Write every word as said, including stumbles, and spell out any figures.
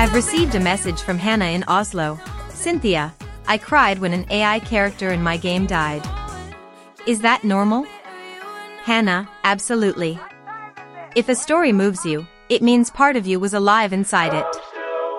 I've received a message from Hannah in Oslo. Cynthia, I cried when an A I character in my game died. Is that normal? Hannah, absolutely. If a story moves you, it means part of you was alive inside it.